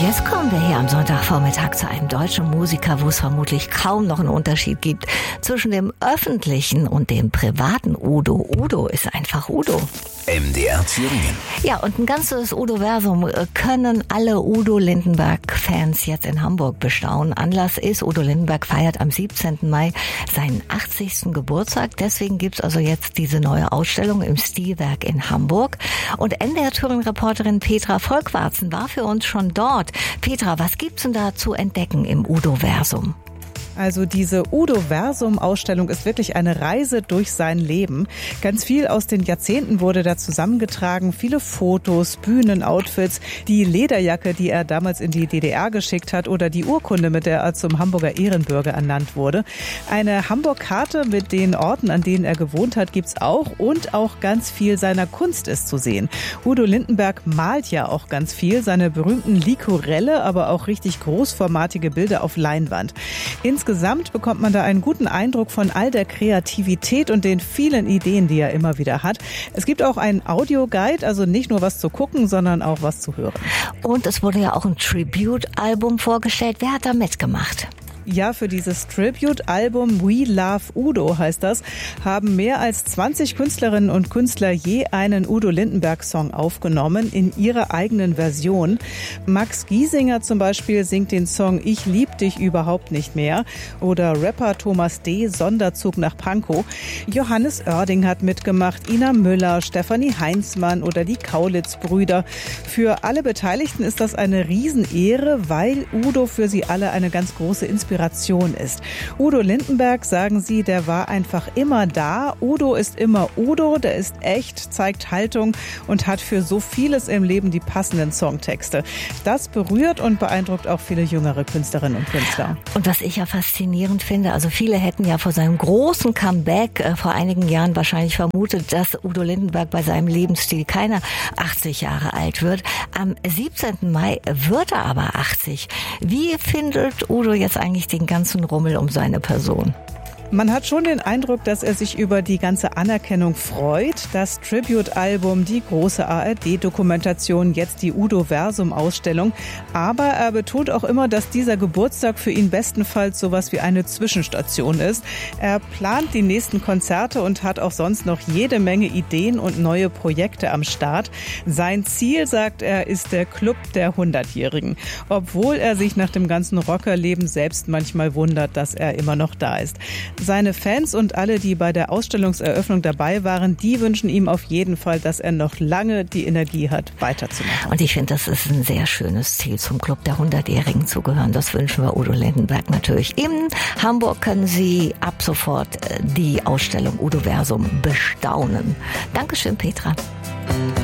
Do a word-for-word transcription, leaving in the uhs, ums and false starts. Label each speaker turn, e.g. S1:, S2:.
S1: Jetzt kommen wir hier am Sonntagvormittag zu einem deutschen Musiker, wo es vermutlich kaum noch einen Unterschied gibt zwischen dem öffentlichen und dem privaten Udo. Udo ist einfach Udo.
S2: M D R Thüringen.
S1: Ja, und ein ganzes Udo-Versum können alle Udo Lindenberg-Fans jetzt in Hamburg bestaunen. Anlass ist, Udo Lindenberg feiert am siebzehnten Mai seinen achtzigsten Geburtstag. Deswegen gibt's also jetzt diese neue Ausstellung im Stilwerk in Hamburg. Und M D R Thüringen-Reporterin Petra Volkwarzen war für uns schon dort. Petra, was gibt's denn da zu entdecken im Udo-Versum?
S3: Also diese Udo-Versum-Ausstellung ist wirklich eine Reise durch sein Leben. Ganz viel aus den Jahrzehnten wurde da zusammengetragen. Viele Fotos, Bühnenoutfits, die Lederjacke, die er damals in die D D R geschickt hat oder die Urkunde, mit der er zum Hamburger Ehrenbürger ernannt wurde. Eine Hamburg-Karte mit den Orten, an denen er gewohnt hat, gibt's auch. Und auch ganz viel seiner Kunst ist zu sehen. Udo Lindenberg malt ja auch ganz viel. Seine berühmten Likorelle, aber auch richtig großformatige Bilder auf Leinwand. Insgesamt bekommt man da einen guten Eindruck von all der Kreativität und den vielen Ideen, die er immer wieder hat. Es gibt auch einen Audioguide, also nicht nur was zu gucken, sondern auch was zu hören.
S1: Und es wurde ja auch ein Tribute-Album vorgestellt. Wer hat da mitgemacht?
S3: Ja, für dieses Tribute-Album We Love Udo heißt das, haben mehr als zwanzig Künstlerinnen und Künstler je einen Udo Lindenberg-Song aufgenommen in ihrer eigenen Version. Max Giesinger zum Beispiel singt den Song Ich lieb dich überhaupt nicht mehr oder Rapper Thomas D. Sonderzug nach Pankow. Johannes Oerding hat mitgemacht, Ina Müller, Stefanie Heinzmann oder die Kaulitz-Brüder. Für alle Beteiligten ist das eine Riesenehre, weil Udo für sie alle eine ganz große Inspiration Inspiration ist. Udo Lindenberg, sagen sie, der war einfach immer da. Udo ist immer Udo, der ist echt, zeigt Haltung und hat für so vieles im Leben die passenden Songtexte. Das berührt und beeindruckt auch viele jüngere Künstlerinnen und Künstler.
S1: Und was ich ja faszinierend finde, also viele hätten ja vor seinem großen Comeback äh, vor einigen Jahren wahrscheinlich vermutet, dass Udo Lindenberg bei seinem Lebensstil keine achtzig Jahre alt wird. Am siebzehnten Mai wird er aber achtzig. Wie findet Udo jetzt eigentlich den ganzen Rummel um seine Person?
S3: Man hat schon den Eindruck, dass er sich über die ganze Anerkennung freut. Das Tribute-Album, die große A R D-Dokumentation, jetzt die Udo-Versum-Ausstellung. Aber er betont auch immer, dass dieser Geburtstag für ihn bestenfalls sowas wie eine Zwischenstation ist. Er plant die nächsten Konzerte und hat auch sonst noch jede Menge Ideen und neue Projekte am Start. Sein Ziel, sagt er, ist der Club der hundertjährigen. Obwohl er sich nach dem ganzen Rockerleben selbst manchmal wundert, dass er immer noch da ist. Seine Fans und alle, die bei der Ausstellungseröffnung dabei waren, die wünschen ihm auf jeden Fall, dass er noch lange die Energie hat, weiterzumachen.
S1: Und ich finde, das ist ein sehr schönes Ziel, zum Club der hundertjährigen zu gehören. Das wünschen wir Udo Lindenberg natürlich. In Hamburg können Sie ab sofort die Ausstellung Udo Versum bestaunen. Dankeschön, Petra.